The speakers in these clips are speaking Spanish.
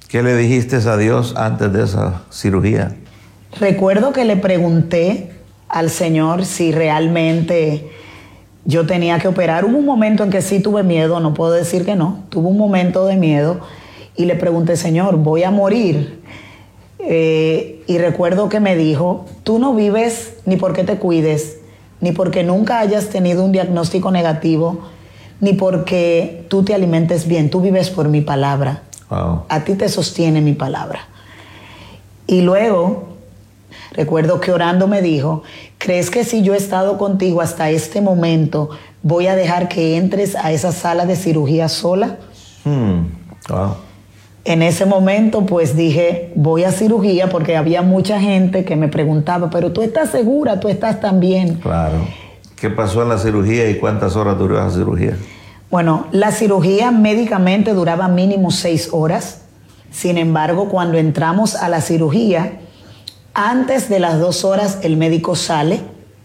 ¿Qué le dijiste a Dios antes de esa cirugía? Recuerdo que le pregunté al Señor si realmente yo tenía que operar. Hubo un momento en que sí tuve miedo, no puedo decir que no. Tuve un momento de miedo y le pregunté, Señor, ¿voy a morir? Y recuerdo que me dijo, tú no vives ni porque te cuides, ni porque nunca hayas tenido un diagnóstico negativo, ni porque tú te alimentes bien. Tú vives por mi palabra. Wow. A ti te sostiene mi palabra. Y luego, recuerdo que orando me dijo, ¿crees que si yo he estado contigo hasta este momento, voy a dejar que entres a esa sala de cirugía sola? Wow. En ese momento, pues dije, voy a cirugía, porque había mucha gente que me preguntaba, pero tú estás segura, tú estás tan bien. Claro. ¿Qué pasó en la cirugía y cuántas horas duró esa cirugía? Bueno, la cirugía médicamente duraba mínimo 6 horas. Sin embargo, cuando entramos a la cirugía, antes de las 2 horas el médico sale.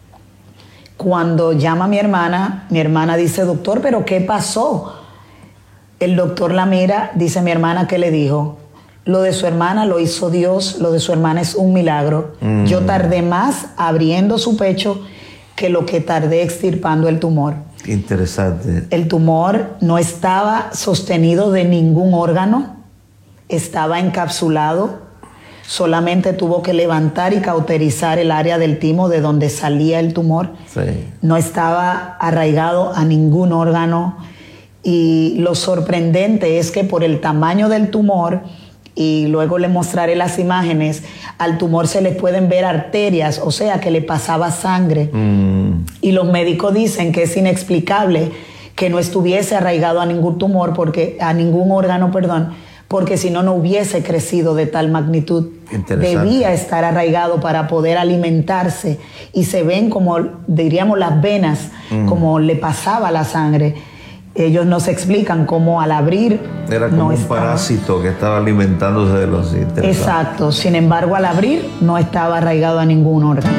Cuando llama a mi hermana dice, doctor, ¿pero qué pasó? El doctor la mira, dice mi hermana, ¿qué le dijo? Lo de su hermana lo hizo Dios, lo de su hermana es un milagro. Yo tardé más abriendo su pecho que lo que tardé extirpando el tumor. Interesante. El tumor no estaba sostenido de ningún órgano, estaba encapsulado, solamente tuvo que levantar y cauterizar el área del timo de donde salía el tumor. Sí. No estaba arraigado a ningún órgano. Y lo sorprendente es que por el tamaño del tumor, y luego le mostraré las imágenes, al tumor se le pueden ver arterias, o sea que le pasaba sangre. Y los médicos dicen que es inexplicable que no estuviese arraigado a ningún tumor, a ningún órgano, porque si no, no hubiese crecido de tal magnitud. Debía estar arraigado para poder alimentarse, y se ven como, diríamos, las venas, como le pasaba la sangre. Ellos nos explican cómo al abrir... Era como un parásito que estaba alimentándose de los interesados. Exacto. Sin embargo, al abrir no estaba arraigado a ningún órgano.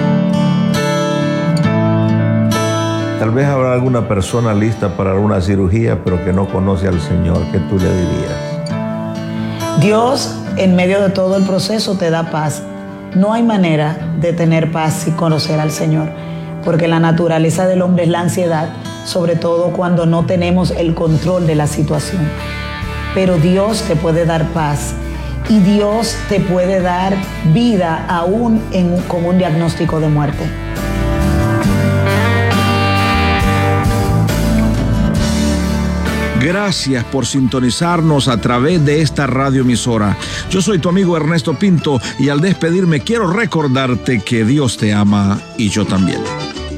Tal vez habrá alguna persona lista para una cirugía, pero que no conoce al Señor. ¿Qué tú le dirías? Dios, en medio de todo el proceso, te da paz. No hay manera de tener paz sin conocer al Señor, porque la naturaleza del hombre es la ansiedad, sobre todo cuando no tenemos el control de la situación. Pero Dios te puede dar paz, y Dios te puede dar vida aún con un diagnóstico de muerte. Gracias por sintonizarnos a través de esta radioemisora. Yo soy tu amigo Ernesto Pinto, y al despedirme quiero recordarte que Dios te ama y yo también.